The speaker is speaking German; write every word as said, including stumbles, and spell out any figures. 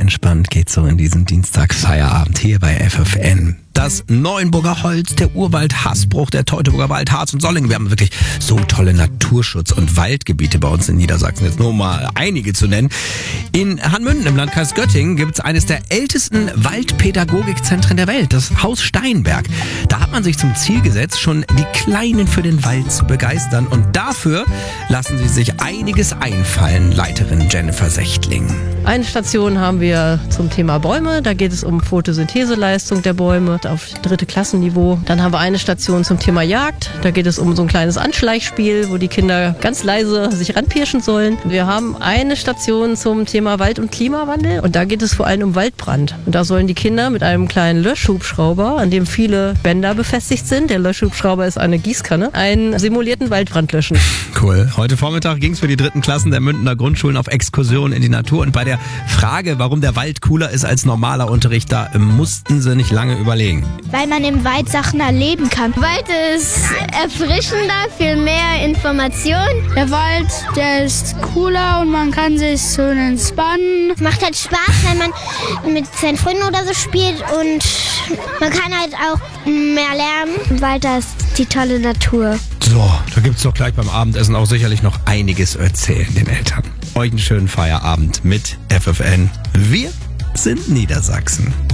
entspannt geht's so in diesen Dienstag-Feierabend hier bei F F N. Das Neuenburger Holz, der Urwald Hasbruch, der Teutoburger Wald, Harz und Solingen. Wir haben wirklich so tolle Naturschutz- und Waldgebiete bei uns in Niedersachsen. Jetzt nur mal einige zu nennen. In Hanmünden im Landkreis Göttingen gibt es eines der ältesten Waldpädagogikzentren der Welt, das Haus Steinberg. Da hat man sich zum Ziel gesetzt, schon die Kleinen für den Wald zu begeistern. Und dafür lassen sie sich einiges einfallen, Leiterin Jennifer Sechtling. Eine Station haben wir zum Thema Bäume. Da geht es um Photosyntheseleistung der Bäume auf dritte Klassenniveau. Dann haben wir eine Station zum Thema Jagd. Da geht es um so ein kleines Anschleichspiel, wo die Kinder ganz leise sich ranpirschen sollen. Wir haben eine Station zum Thema Wald- und Klimawandel. Und da geht es vor allem um Waldbrand. Und da sollen die Kinder mit einem kleinen Löschhubschrauber, an dem viele Bänder befestigt sind, der Löschhubschrauber ist eine Gießkanne, einen simulierten Waldbrand löschen. Cool. Heute Vormittag ging es für die dritten Klassen der Mündener Grundschulen auf Exkursion in die Natur. Und bei der Frage, warum der Wald cooler ist als normaler Unterricht, da mussten sie nicht lange überlegen. Weil man im Wald Sachen erleben kann. Wald ist erfrischender, viel mehr Informationen. Der Wald, der ist cooler und man kann sich so entspannen. Es macht halt Spaß, wenn man mit seinen Freunden oder so spielt und man kann halt auch mehr lernen. Im Wald, da ist die tolle Natur. So, da gibt's doch gleich beim Abendessen auch sicherlich noch einiges zu erzählen den Eltern. Euch einen schönen Feierabend mit F F N. Wir sind Niedersachsen.